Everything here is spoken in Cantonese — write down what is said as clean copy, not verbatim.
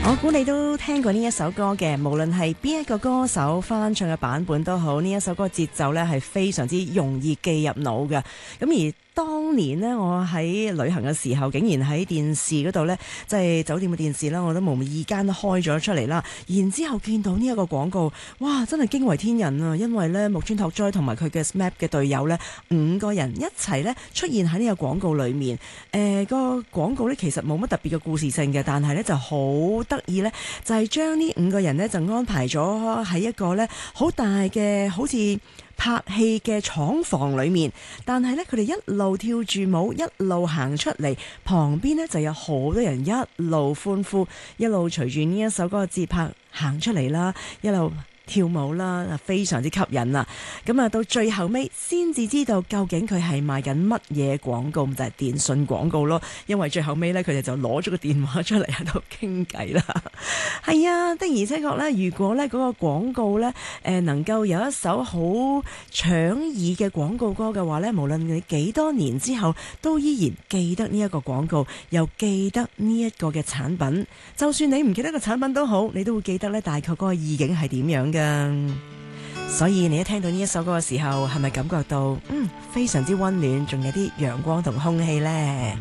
我估你都聽過呢一首歌嘅，無論係邊一個歌手翻唱嘅版本都好，呢一首歌節奏呢係非常之容易記入腦嘅。咁而當年呢，我喺旅行嘅時候，竟然喺電視嗰度呢，即係酒店嘅電視啦，我都無意間開咗出嚟啦。然之後見到呢一個廣告，哇！真係驚為天人啊！因為呢，木村拓哉同埋佢嘅 SMAP 嘅隊友呢，5個人一齊呢出現喺呢個廣告裏面。個廣告呢其實冇乜特別嘅故事性嘅，但係呢就好得意呢，就係將呢5個人呢就安排咗喺一個呢好大嘅好似拍戲嘅廠房裏面，但係呢，佢哋一路跳住舞，一路行出嚟，旁邊呢就有好多人一路歡呼，一路隨住呢一首歌嘅節拍行出嚟啦，一路跳舞啦，非常之吸引啦。咁啊，到最後尾先至知道究竟佢係賣緊乜嘢廣告，就係電信廣告咯。因為最後尾呢，佢哋就攞咗個電話出嚟喺度傾偈啦。係啊，的而且確呢，如果呢嗰個廣告呢，能夠有一首好搶耳嘅廣告歌嘅話呢，無論你幾多年之後都依然記得呢一個廣告，又記得呢一個嘅產品。就算你唔記得個產品都好，你都會記得呢大概嗰個意境係點樣嘅。所以你一聽到呢一首歌嘅時候，係咪感覺到非常之溫暖，仲有啲陽光同空氣呢？